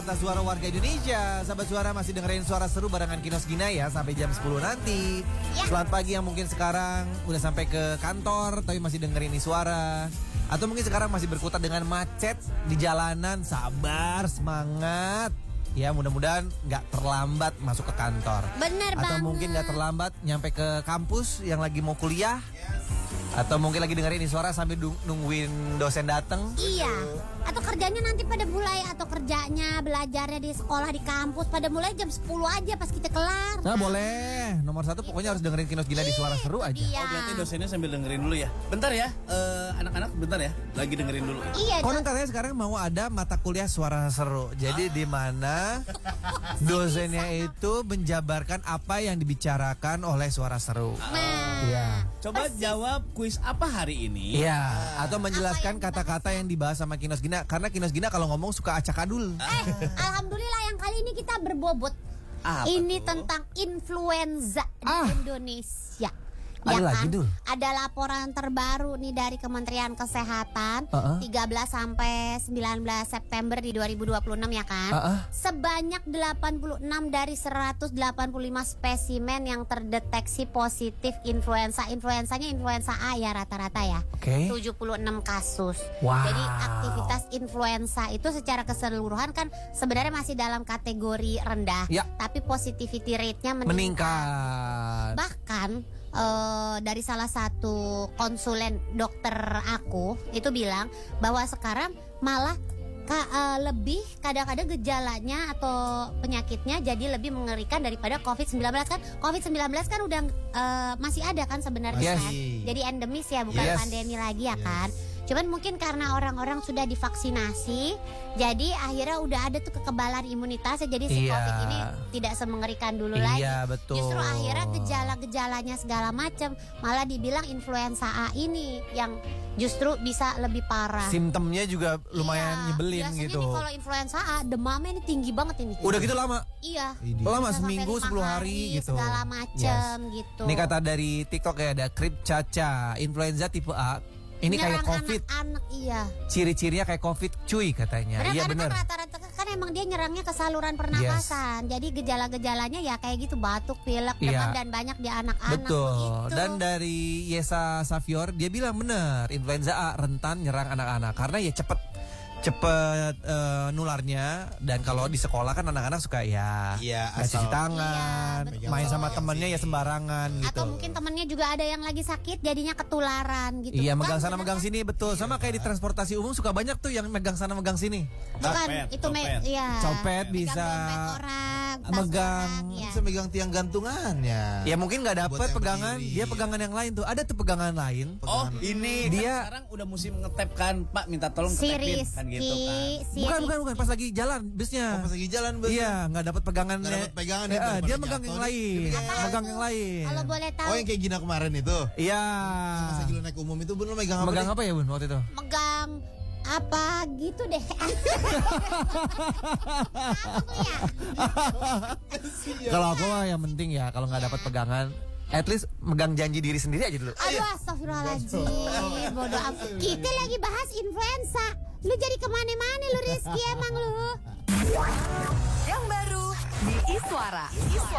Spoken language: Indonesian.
Suara warga Indonesia, sahabat suara masih dengerin suara seru barengan Kinos Gina ya sampai jam 10 nanti. Ya. Selamat pagi yang mungkin sekarang udah sampai ke kantor tapi masih dengerin ini suara. Atau mungkin sekarang masih berkutat dengan macet di jalanan, sabar, semangat. Ya mudah-mudahan nggak terlambat masuk ke kantor. Bener Atau banget. mungkin nggak terlambat nyampe ke kampus yang lagi mau kuliah. Atau mungkin lagi dengerin ini suara sambil nungguin dosen datang. Iya. Atau kerjanya nanti pada mulai, atau kerjanya, belajarnya di sekolah, di kampus pada mulai jam 10 aja pas kita kelar. Nah boleh, nomor 1 pokoknya harus dengerin Kinos Gina di suara seru aja. Iya. Oh berarti dosennya sambil dengerin dulu ya. Bentar ya, anak-anak bentar ya, lagi dengerin dulu. Iya. Konon katanya sekarang mau ada mata kuliah suara seru. Jadi di mana dosennya itu menjabarkan apa yang dibicarakan oleh suara seru. Nah. Iya. Coba jawab kuis apa hari ini? Iya, atau menjelaskan kata-kata yang dibahas sama Kinos Gina karena Kinos Gina kalau ngomong suka acak adul. Alhamdulillah yang kali ini kita berbobot. Apa Ini tuh? tentang influenza di Indonesia. Ada lagi, Dul? Ada laporan terbaru nih dari Kementerian Kesehatan 13 sampai 19 September di 2026 ya kan. Sebanyak 86 dari 185 spesimen yang terdeteksi positif influenza. Influenzanya influenza A ya rata-rata ya. Oke. 76 kasus. Wow. Jadi aktivitas influenza itu secara keseluruhan kan sebenarnya masih dalam kategori rendah. Ya. Tapi positivity rate-nya Meningkat. Bahkan dari salah satu konsulen dokter aku itu bilang bahwa sekarang malah lebih kadang-kadang gejalanya atau penyakitnya jadi lebih mengerikan daripada COVID-19 kan. COVID-19 kan udah masih ada kan sebenarnya Yes. kan. Jadi endemis ya, bukan Yes. pandemi lagi ya kan. Cuman mungkin karena orang-orang sudah divaksinasi, jadi akhirnya udah ada tuh kekebalan imunitasnya. Jadi si Iya. COVID ini tidak semengerikan dulu lagi. Iya, betul. Justru akhirnya gejala-gejalanya segala macam malah dibilang influenza A ini yang justru bisa lebih parah. Simptomnya juga lumayan Iya, nyebelin biasanya gitu. nih kalau influenza A demamnya ini tinggi banget ini. Udah gitu lama. Iya. Lama Bisa sampai seminggu 5 10 hari gitu. segala macam gitu. Ini kata dari TikTok ya ada Krip Caca, influenza tipe A. Ini kayak Nyerang COVID. anak-anak iya. Ciri-cirinya kayak COVID cuy katanya. Benar, Iya karena benar. kan rata-rata kan emang dia nyerangnya ke saluran pernapasan. Jadi gejala-gejalanya ya kayak gitu, batuk, pilek, demam Iya. dan banyak di anak-anak. Betul. Begitu. Dan dari Yesa Safior dia bilang benar, influenza A rentan nyerang anak-anak karena ya cepet nularnya, dan kalau di sekolah kan anak-anak suka ya Iya, nggak cuci asal- tangan, Iya, main betul. sama temennya ya sembarangan gitu. Atau mungkin temennya juga ada yang lagi sakit jadinya ketularan gitu. Iya, Kan megang sana bener megang kan? sini, betul. Sama kayak di transportasi umum suka banyak tuh yang megang sana megang sini. Bukan Copet, itu copet. iya. Copet Megang bisa, dompet orang, tas megang, orang, ya. Bisa megang tiang gantungannya. Ya mungkin nggak Buat dapet yang pegangan, berdiri. dia pegangan yang lain tuh. Ada tuh pegangan lain. Oh ini Dia- kan sekarang udah musim ngetep kan, Pak minta tolong Si ketepin kan gitu kan. Rizky, Bukan, pas lagi jalan busnya. Pas lagi jalan bus. Iya, nggak dapat pegangan. Nggak dapet pegangan Ya, itu, dia pada megang jatuh yang nih. lain, Apa megang tuh? yang lain. Kalau boleh tahu Oh yang kayak Gina kemarin itu. Iya. Pas lagi lu naik umum itu Bun lu megang apa? Megang nih? apa ya Bun waktu itu? megang apa gitu deh. Kalau aku mah yang penting ya kalau nggak dapat pegangan, at least megang janji diri sendiri aja dulu. Aduh astagfirullahaladzim. Bodoh amat. Kita lagi bahas influenza. Lu jadi kemana-mana lu Rizky emang lu. Yang baru di Iswara.